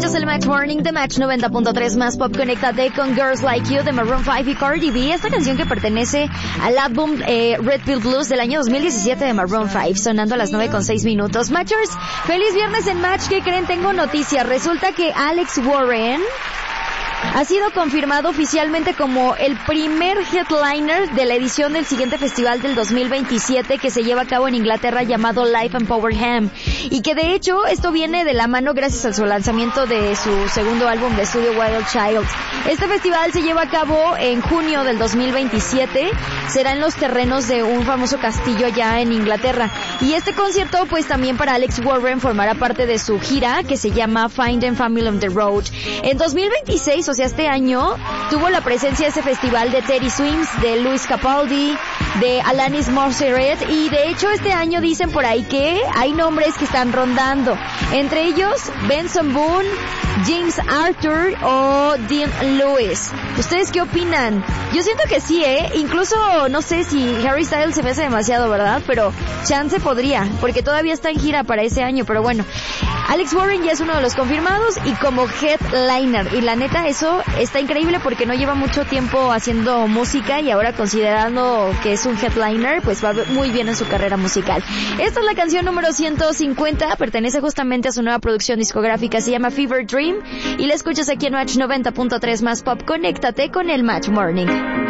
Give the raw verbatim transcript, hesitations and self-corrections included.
Escuchas el Match Morning de Match noventa punto tres más pop. Conéctate con Girls Like You de Maroon cinco y Cardi B. Esta canción que pertenece al álbum eh, Red Pill Blues del año dos mil diecisiete de Maroon cinco, sonando a las nueve con seis minutos. Matchers, feliz viernes en Match. ¿Qué creen? Tengo noticias. Resulta que Alex Warren ha sido confirmado oficialmente como el primer headliner de la edición del siguiente festival del dos mil veintisiete que se lleva a cabo en Inglaterra, llamado Live and Power Ham, y que de hecho esto viene de la mano gracias a su lanzamiento de su segundo álbum de estudio Wild Child. Este festival se lleva a cabo en junio del dos mil veintisiete, será en los terrenos de un famoso castillo allá en Inglaterra, y este concierto pues también para Alex Warren formará parte de su gira que se llama Finding Family on the Road. En dos mil veintiséis, o sea este año, tuvo la presencia de ese festival de Teddy Swims, de Luis Capaldi, de Alanis Morissette, y de hecho este año dicen por ahí que hay nombres que están rondando, entre ellos Benson Boone, James Arthur o Dean Lewis. ¿Ustedes qué opinan? Yo siento que sí, ¿eh? Incluso no sé si Harry Styles se me hace demasiado, ¿verdad? Pero chance podría, porque todavía está en gira para ese año, pero bueno. Alex Warren ya es uno de los confirmados y como headliner, y la neta eso está increíble porque no lleva mucho tiempo haciendo música y ahora considerando que es un headliner, pues va muy bien en su carrera musical. Esta es la canción número ciento cincuenta, pertenece justamente a su nueva producción discográfica, se llama Fever Dream y la escuchas aquí en Match noventa punto tres más pop. Conéctate con el Match Morning.